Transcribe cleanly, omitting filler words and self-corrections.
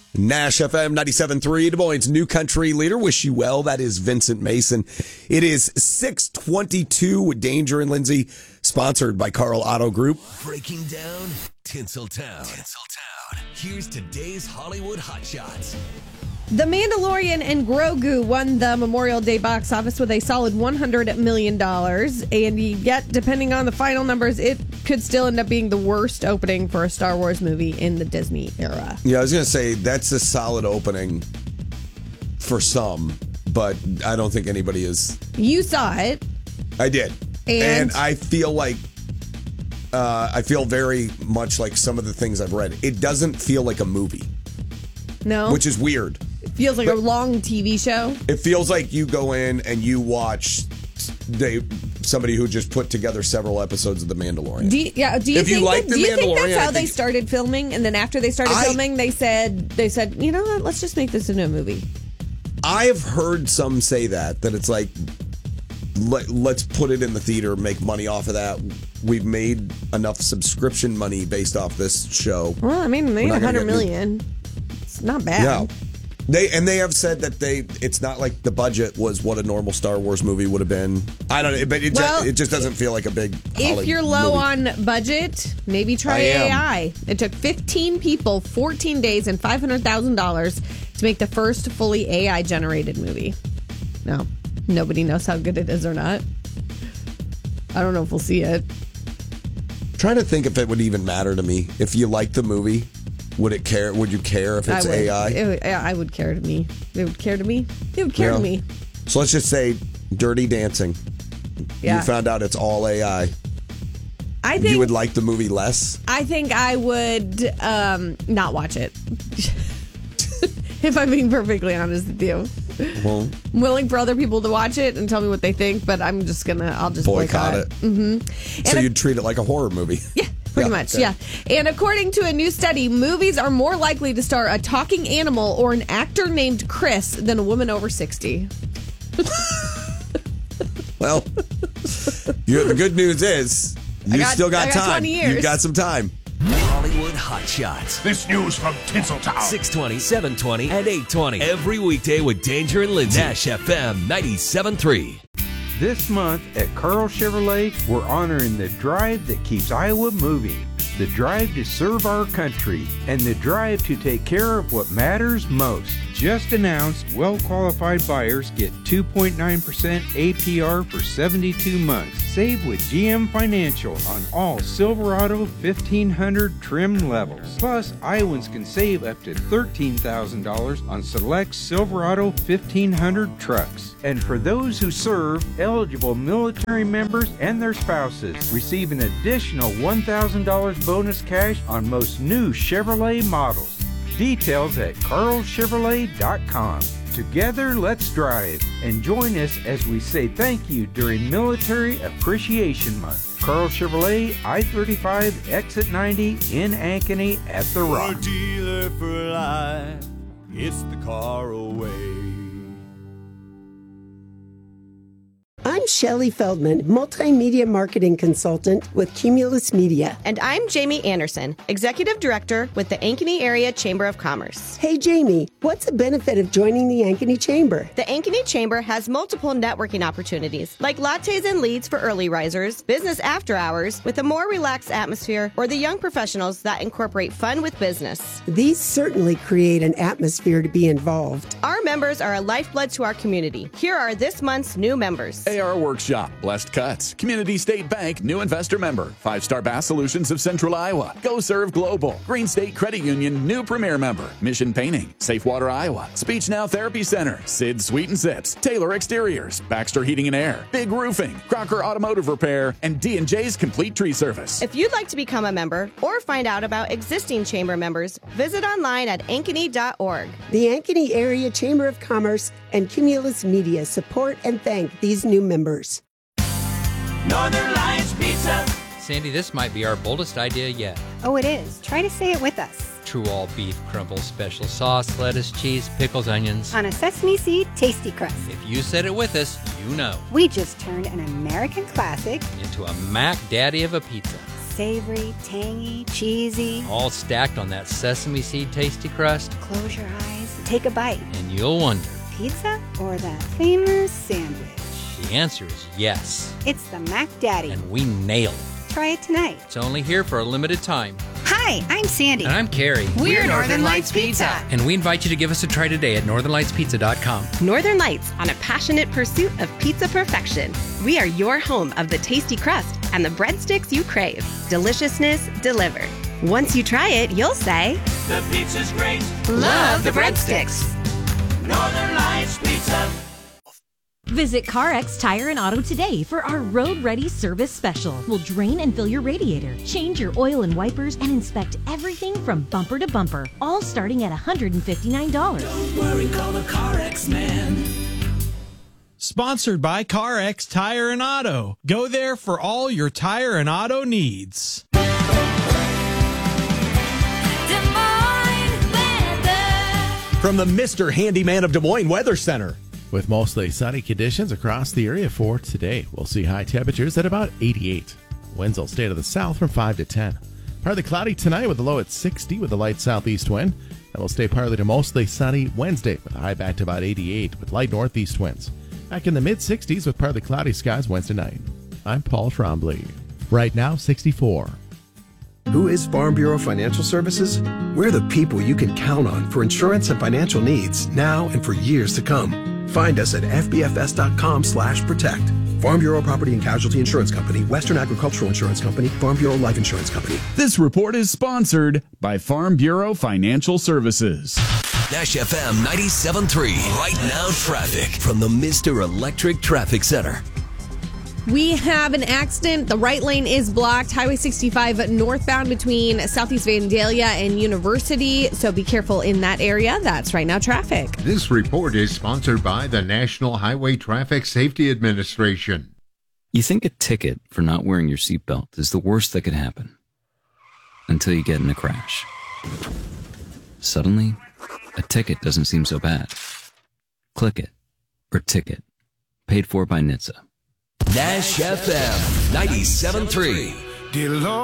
Nash FM 97.3, Des Moines' new country leader. Wish you well. That is Vincent Mason. It is 6:22 with Danger and Lindsay, sponsored by Carl Auto Group. Breaking down Tinseltown. Here's today's Hollywood hotshots. The Mandalorian and Grogu won the Memorial Day box office with a solid $100 million. And yet, depending on the final numbers, it could still end up being the worst opening for a Star Wars movie in the Disney era. Yeah, I was going to say, that's a solid opening for some, but I don't think anybody is. You saw it. I did. And I feel like, I feel very much like some of the things I've read. It doesn't feel like a movie. No. Which is weird. It feels like a long TV show. It feels like you go in and you watch somebody who just put together several episodes of The Mandalorian. Do you think that's how they started filming? And then after they started filming, they said, you know what, let's just make this into a movie. I have heard some say that it's like, let's put it in the theater, make money off of that. We've made enough subscription money based off this show. Well, I mean, they made $100 million. It's not bad. Yeah. They have said that it's not like the budget was what a normal Star Wars movie would have been. I don't know, but it just doesn't feel like a big If you're low movie. on budget, maybe try AI. It took 15 people, 14 days, and $500,000 to make the first fully AI-generated movie. No, nobody knows how good it is or not. I don't know if we'll see it. I'm trying to think if it would even matter to me. If you like the movie, would you care if it's AI? I would care to me. It would care to me. It would care to me. So let's just say Dirty Dancing. Yeah. You found out it's all AI. I think you would like the movie less? I think I would not watch it. If I'm being perfectly honest with you. Well, I'm willing for other people to watch it and tell me what they think, but I'll just boycott it. Mm-hmm. So you'd treat it like a horror movie. Yeah. Pretty much, okay. Yeah. And according to a new study, movies are more likely to star a talking animal or an actor named Chris than a woman over 60. Well, the good news is you still got time. 20 years. You've got some time. Hollywood hotshots. This news from Tinseltown. 620, 720, and 820. Every weekday with Danger and Lindsay. Nash FM 97.3. This month at Carl Chevrolet, we're honoring the drive that keeps Iowa moving, the drive to serve our country, and the drive to take care of what matters most. Just announced, well-qualified buyers get 2.9% APR for 72 months. Save with GM Financial on all Silverado 1500 trim levels. Plus, Iowans can save up to $13,000 on select Silverado 1500 trucks. And for those who serve, eligible military members and their spouses receive an additional $1,000 bonus cash on most new Chevrolet models. Details at carlchevrolet.com. Together, let's drive and join us as we say thank you during Military Appreciation Month. Carl Chevrolet, I-35, Exit 90 in Ankeny at The Rock. For a dealer for life, it's the car away. I'm Shelley Feldman, multimedia marketing consultant with Cumulus Media. And I'm Jamie Anderson, executive director with the Ankeny Area Chamber of Commerce. Hey, Jamie, what's the benefit of joining the Ankeny Chamber? The Ankeny Chamber has multiple networking opportunities, like lattes and leads for early risers, business after hours with a more relaxed atmosphere, or the young professionals that incorporate fun with business. These certainly create an atmosphere to be involved. Our members are a lifeblood to our community. Here are this month's new members. AR Workshop, Blessed Cuts, Community State Bank, new investor member, 5-Star Bass Solutions of Central Iowa, Go Serve Global, Green State Credit Union, new premier member, Mission Painting, Safe Water Iowa, Speech Now Therapy Center, Sid Sweet and Sips, Taylor Exteriors, Baxter Heating and Air, Big Roofing, Crocker Automotive Repair, and D&J's Complete Tree Service. If you'd like to become a member or find out about existing chamber members, visit online at ankeny.org. The Ankeny Area Chamber of Commerce and Cumulus Media support and thank these new members. Northern Lights Pizza. Sandy, this might be our boldest idea yet. Oh, it is. Try to say it with us. True all beef crumble special sauce, lettuce, cheese, pickles, onions. On a sesame seed tasty crust. If you said it with us, you know. We just turned an American classic into a Mac Daddy of a pizza. Savory, tangy, cheesy. All stacked on that sesame seed tasty crust. Close your eyes and take a bite. And you'll wonder, Pizza or that famous sandwich? the answer is yes. It's the Mac Daddy. And we nailed it. Try it tonight. It's only here for a limited time. Hi, I'm Sandy. And I'm Carrie. We're Northern Lights Pizza. And we invite you to give us a try today at northernlightspizza.com. Northern Lights, on a passionate pursuit of pizza perfection. We are your home of the tasty crust and the breadsticks you crave. Deliciousness delivered. Once you try it, you'll say, The pizza's great. love the breadsticks. Northern Lights Pizza. Visit CarX Tire and Auto today for our Road Ready Service Special. We'll drain and fill your radiator, change your oil and wipers, and inspect everything from bumper to bumper, all starting at $159. Don't worry, call the CarX man. Sponsored by CarX Tire and Auto. Go there for all your tire and auto needs. From the Mr. Handyman of Des Moines Weather Center. With mostly sunny conditions across the area for today, we'll see high temperatures at about 88. Winds will stay to the south from 5 to 10. Partly cloudy tonight with a low at 60 with a light southeast wind. And will stay partly to mostly sunny Wednesday with a high back to about 88 with light northeast winds. Back in the mid-60s with partly cloudy skies Wednesday night. I'm Paul Trombley. Right now, 64. Who is Farm Bureau Financial Services? We're the people you can count on for insurance and financial needs now and for years to come. Find us at fbfs.com/protect. Farm Bureau Property and Casualty Insurance Company, Western Agricultural Insurance Company, Farm Bureau Life Insurance Company. This report is sponsored by Farm Bureau Financial Services. Nash FM 97.3. Right now traffic from the Mr. Electric Traffic Center. We have an accident. The right lane is blocked. Highway 65 northbound between Southeast Vandalia and University. So be careful in that area. That's right now traffic. This report is sponsored by the National Highway Traffic Safety Administration. You think a ticket for not wearing your seatbelt is the worst that could happen. Until you get in a crash. Suddenly, a ticket doesn't seem so bad. Click it. Or ticket. Paid for by NHTSA. Nash FM 97.3.